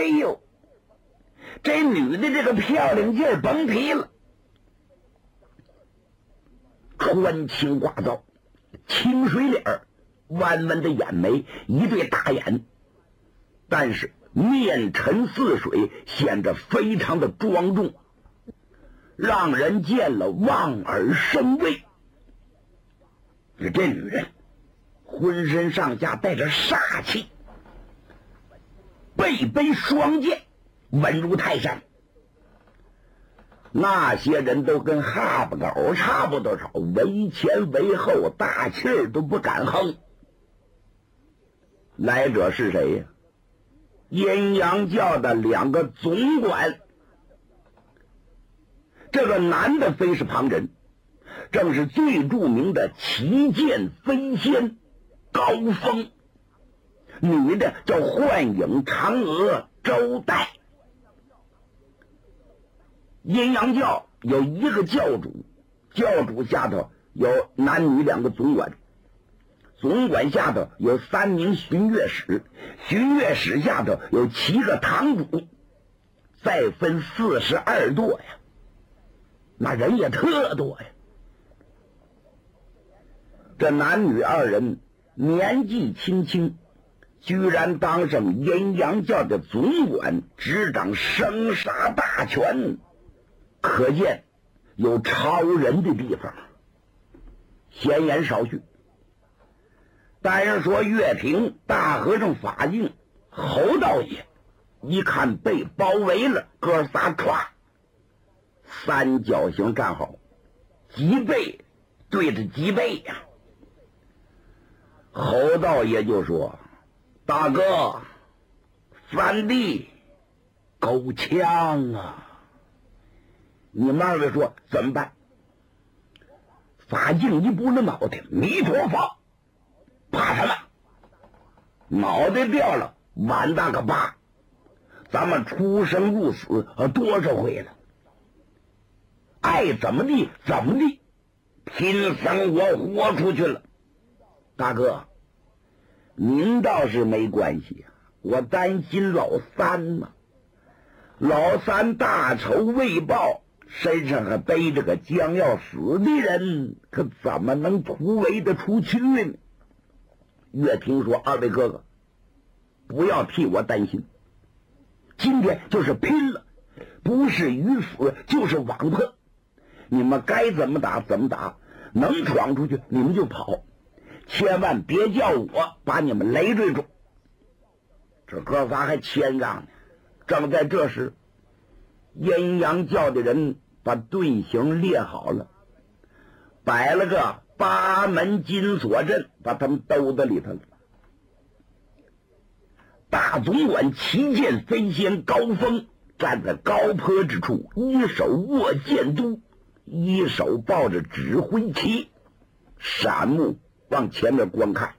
哎呦，这女的这个漂亮劲儿甭提了，穿青挂皂，清水脸儿，弯弯的眼眉，一对大眼，但是面沉似水，显得非常的庄重，让人见了望而生畏。这女人浑身上下带着煞气，背背双剑，稳如泰山。那些人都跟哈巴狗差不多少，为前为后，大气儿都不敢哼。来者是谁呀？阴阳教的两个总管。这个男的非是旁人，正是最著名的旗剑飞仙高峰，女的叫幻影嫦娥周代。阴阳教有一个教主，教主下头有男女两个总管，总管下头有3名巡阅使，巡阅使下头有7个堂主，再分42舵呀，那人也特多呀。这男女2人年纪轻轻，居然当上阴阳教的总管，执掌生杀大权，可见有超人的地方。闲言少叙，单人说岳平、大和尚法净、侯道爷一看被包围了，哥仨歘三角形站好，脊背对着脊背呀。侯道爷就说：大哥，三弟够呛啊。你们2位说怎么办？法净一拨了脑袋，弥陀佛，怕什么？脑袋掉了碗大个疤，咱们出生入死多少回了，爱怎么地怎么地，拼生活活出去了。大哥，您倒是没关系，我担心老三呢。老三大仇未报，身上还背着个将要死的人，可怎么能突围得出去呢？岳平说：二位哥哥，不要替我担心，今天就是拼了，不是鱼死就是网破，你们该怎么打怎么打，能闯出去你们就跑，千万别叫我把你们累赘住。这哥仨还谦让呢。正在这时，阴阳教的人把队形列好了，摆了个8门金锁阵，把他们兜在里头了。大总管旗剑飞仙高峰站在高坡之处，一手握剑都，一手抱着指挥旗，闪目往前面观看。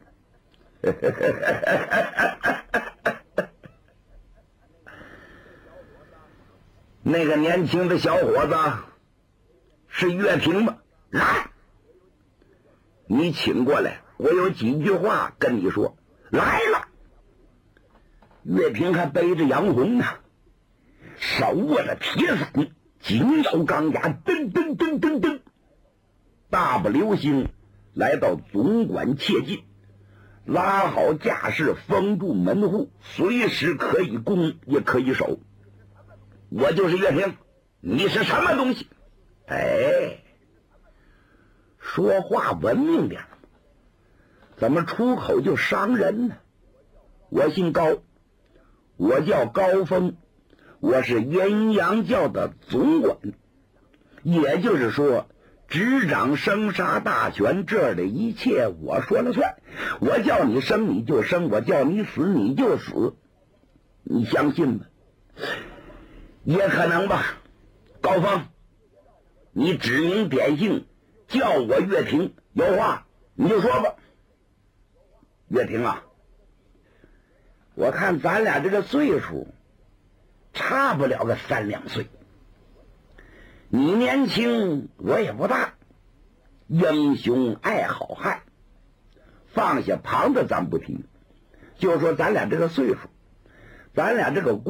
那个年轻的小伙子是岳平吗？来，你请过来，我有几句话跟你说。来了。岳平还背着杨红呢，手握着铁伞，紧咬钢牙，噔噔噔噔噔，大步流星来到总管切近，拉好架势，封住门户，随时可以攻也可以守。我就是岳平，你是什么东西？哎，说话文明点，怎么出口就伤人呢？我姓高，我叫高峰，我是阴阳教的总管，也就是说执掌生杀大权，这儿的一切我说了算。我叫你生你就生，我叫你死你就死，你相信吗？也可能吧。高峰，你指名点姓叫我岳平，有话你就说吧。岳平啊，我看咱俩这个岁数差不了个3、2岁，你年轻我也不大，英雄爱好汉，放下旁的咱不提，就说咱俩这个岁数，咱俩这个